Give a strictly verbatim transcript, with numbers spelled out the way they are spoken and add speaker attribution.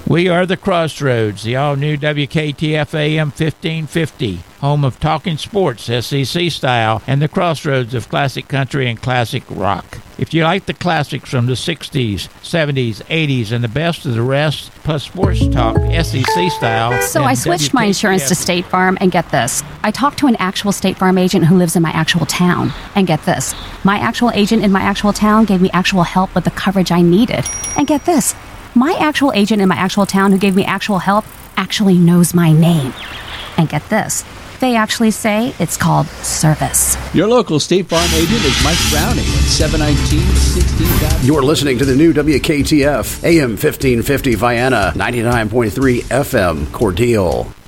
Speaker 1: We are the Crossroads, the all-new W K T F A M fifteen fifty, home of talking sports, S E C style, and the crossroads of classic country and classic rock. If you like the classics from the sixties, seventies, eighties, and the best of the rest, plus sports talk, S E C style...
Speaker 2: So I switched my insurance to State Farm, and get this. I talked to an actual State Farm agent who lives in my actual town. And get this. My actual agent in my actual town gave me actual help with the coverage I needed. And get this. My actual agent in my actual town who gave me actual help actually knows my name. And get this. They actually say it's called service.
Speaker 3: Your local State Farm agent is Mike Browning at seven nineteen sixteenth.
Speaker 4: You're listening to the new W K T F A M fifteen fifty Vienna, ninety-nine point three F M Cordele.